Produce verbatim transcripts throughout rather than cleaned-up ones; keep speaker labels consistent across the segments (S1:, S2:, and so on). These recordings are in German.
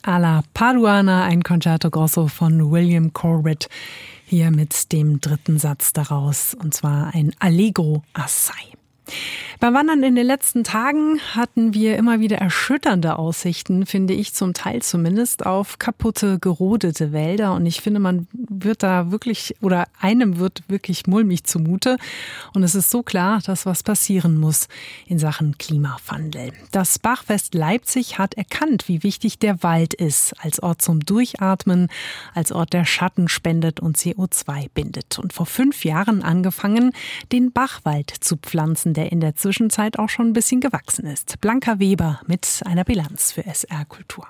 S1: alla Paduana, ein Concerto Grosso von William Corbett, hier mit dem dritten Satz daraus, und zwar ein Allegro assai. Beim Wandern in den letzten Tagen hatten wir immer wieder erschütternde Aussichten, finde ich zum Teil zumindest, auf kaputte, gerodete Wälder. Und ich finde, man wird da wirklich, oder einem wird wirklich mulmig zumute. Und es ist so klar, dass was passieren muss in Sachen Klimawandel. Das Bachfest Leipzig hat erkannt, wie wichtig der Wald ist, als Ort zum Durchatmen, als Ort, der Schatten spendet und C O zwei bindet. Und vor fünf Jahren angefangen, den Bachwald zu pflanzen, der in der Zwischenzeit auch schon ein bisschen gewachsen ist. Blanca Weber mit einer Bilanz für S R Kultur.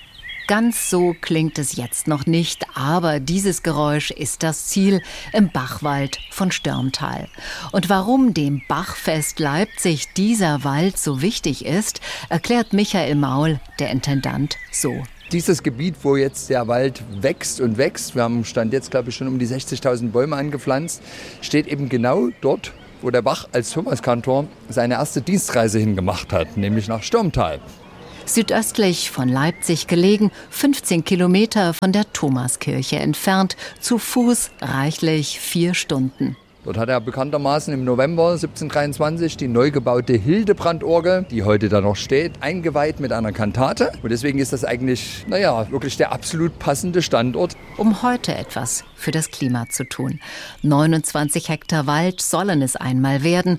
S2: Ganz so klingt es jetzt noch nicht, aber dieses Geräusch ist das Ziel im Bachwald von Störmtal. Und warum dem Bachfest Leipzig dieser Wald so wichtig ist, erklärt Michael Maul, der Intendant, so.
S3: Dieses Gebiet, wo jetzt der Wald wächst und wächst, wir haben Stand jetzt, glaube ich, schon um die sechzigtausend Bäume angepflanzt, steht eben genau dort, wo der Bach als Thomaskantor seine erste Dienstreise hingemacht hat, nämlich nach Störmtal.
S2: Südöstlich von Leipzig gelegen, fünfzehn Kilometer von der Thomaskirche entfernt, zu Fuß reichlich vier Stunden.
S3: Dort hat er bekanntermaßen im November siebzehnhundertdreiundzwanzig die neu gebaute Hildebrand-Orgel, die heute da noch steht, eingeweiht mit einer Kantate. Und deswegen ist das eigentlich, naja, wirklich der absolut passende Standort.
S2: Um heute etwas für das Klima zu tun. neunundzwanzig Hektar Wald sollen es einmal werden,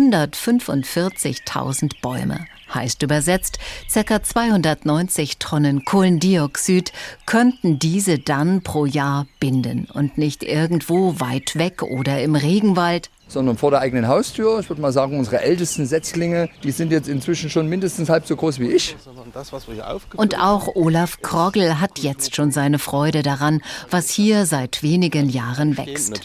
S2: hundertfünfundvierzigtausend Bäume. Heißt übersetzt, ca. zweihundertneunzig Tonnen Kohlendioxid könnten diese dann pro Jahr binden. Und nicht irgendwo weit weg oder im Regenwald,
S3: sondern vor der eigenen Haustür. Ich würde mal sagen, unsere ältesten Setzlinge, die sind jetzt inzwischen schon mindestens halb so groß wie ich.
S2: Und auch Olaf Krogel hat jetzt schon seine Freude daran, was hier seit wenigen Jahren wächst.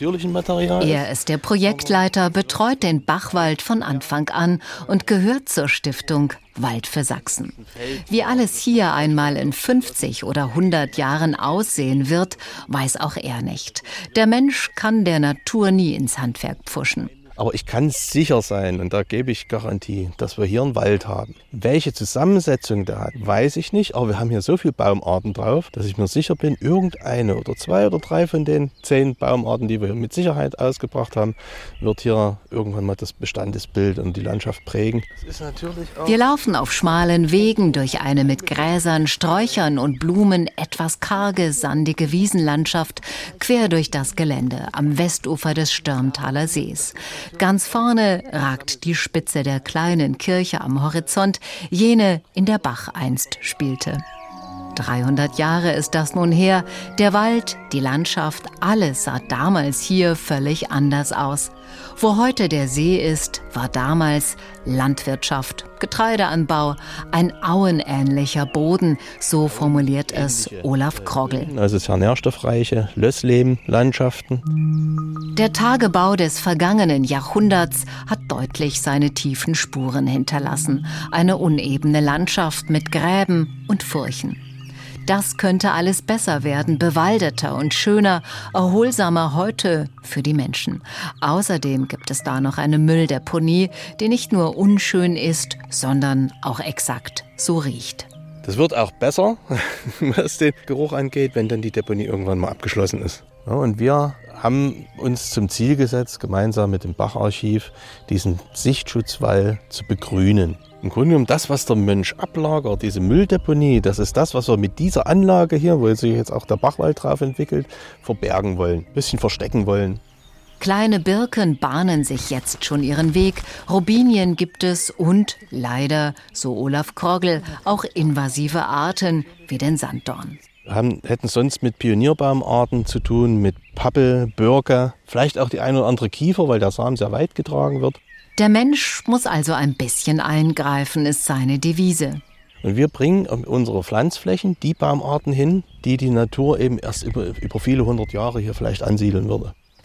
S2: Er ist der Projektleiter, betreut den Bachwald von Anfang an und gehört zur Stiftung Wald für Sachsen. Wie alles hier einmal in fünfzig oder hundert Jahren aussehen wird, weiß auch er nicht. Der Mensch kann der Natur nie ins Handwerk pfuschen.
S4: Aber ich kann sicher sein, und da gebe ich Garantie, dass wir hier einen Wald haben. Welche Zusammensetzung der hat, weiß ich nicht. Aber wir haben hier so viele Baumarten drauf, dass ich mir sicher bin, irgendeine oder zwei oder drei von den zehn Baumarten, die wir hier mit Sicherheit ausgebracht haben, wird hier irgendwann mal das Bestandesbild und die Landschaft prägen. Das ist natürlich auch
S2: wir laufen auf schmalen Wegen durch eine mit Gräsern, Sträuchern und Blumen etwas karge, sandige Wiesenlandschaft quer durch das Gelände am Westufer des Störmtaler Sees. Ganz vorne ragt die Spitze der kleinen Kirche am Horizont, jene, in der Bach einst spielte. dreihundert Jahre ist das nun her. Der Wald, die Landschaft, alles sah damals hier völlig anders aus. Wo heute der See ist, war damals Landwirtschaft, Getreideanbau, ein auenähnlicher Boden, so formuliert es Olaf Krogel.
S4: Also sehr nährstoffreiche Lösslehm-Landschaften.
S2: Der Tagebau des vergangenen Jahrhunderts hat deutlich seine tiefen Spuren hinterlassen. Eine unebene Landschaft mit Gräben und Furchen. Das könnte alles besser werden, bewaldeter und schöner, erholsamer heute für die Menschen. Außerdem gibt es da noch eine Mülldeponie, die nicht nur unschön ist, sondern auch exakt so riecht.
S4: Das wird auch besser, was den Geruch angeht, wenn dann die Deponie irgendwann mal abgeschlossen ist. Ja, und wir haben uns zum Ziel gesetzt, gemeinsam mit dem Bacharchiv diesen Sichtschutzwall zu begrünen. Im Grunde genommen das, was der Mensch ablagert, diese Mülldeponie, das ist das, was wir mit dieser Anlage hier, wo sich jetzt auch der Bachwald drauf entwickelt, verbergen wollen, ein bisschen verstecken wollen.
S2: Kleine Birken bahnen sich jetzt schon ihren Weg, Robinien gibt es und leider, so Olaf Krogel, auch invasive Arten wie den Sanddorn.
S4: Wir haben, hätten sonst mit Pionierbaumarten zu tun, mit Pappel, Birke, vielleicht auch die eine oder andere Kiefer, weil der Samen sehr weit getragen wird.
S2: Der Mensch muss also ein bisschen eingreifen, ist seine Devise.
S4: Und wir bringen auf unsere Pflanzflächen die Baumarten hin, die die Natur eben erst über, über viele hundert Jahre hier vielleicht ansiedeln würde.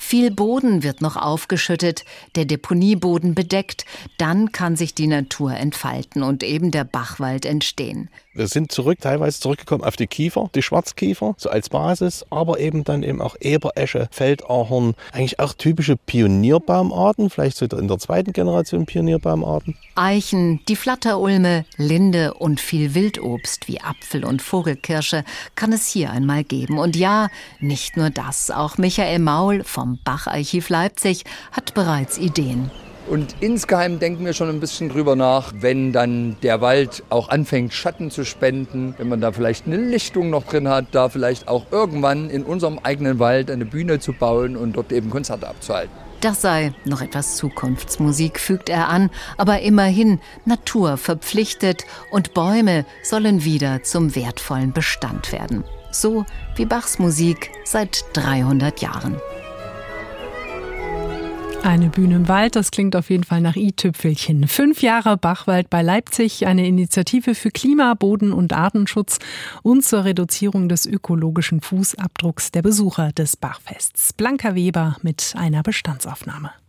S2: Viel Boden wird noch aufgeschüttet, der Deponieboden bedeckt. Dann kann sich die Natur entfalten und eben der Bachwald entstehen.
S4: Wir sind zurück, teilweise zurückgekommen auf die Kiefer, die Schwarzkiefer, so als Basis, aber eben dann eben auch Eberesche, Feldahorn, eigentlich auch typische Pionierbaumarten, vielleicht so in der zweiten Generation Pionierbaumarten.
S2: Eichen, die Flatterulme, Linde und viel Wildobst wie Apfel und Vogelkirsche kann es hier einmal geben. Und ja, nicht nur das, auch Michael Maul vom Bacharchiv Leipzig hat bereits Ideen.
S3: Und insgeheim denken wir schon ein bisschen drüber nach, wenn dann der Wald auch anfängt, Schatten zu spenden, wenn man da vielleicht eine Lichtung noch drin hat, da vielleicht auch irgendwann in unserem eigenen Wald eine Bühne zu bauen und dort eben Konzerte abzuhalten.
S2: Das sei noch etwas Zukunftsmusik, fügt er an, aber immerhin Natur verpflichtet und Bäume sollen wieder zum wertvollen Bestand werden. So wie Bachs Musik seit dreihundert Jahren.
S1: Eine Bühne im Wald, das klingt auf jeden Fall nach i-Tüpfelchen. Fünf Jahre Bachwald bei Leipzig, eine Initiative für Klima-, Boden- und Artenschutz und zur Reduzierung des ökologischen Fußabdrucks der Besucher des Bachfests. Blanca Weber mit einer Bestandsaufnahme.